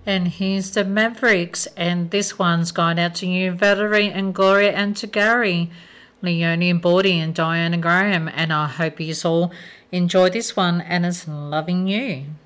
And here's the Mavericks, and this one's gone out to you, Valerie and Gloria and to Gary, Leonie and Bordy and Diana Graham, and I hope you all enjoy this one and it's loving you.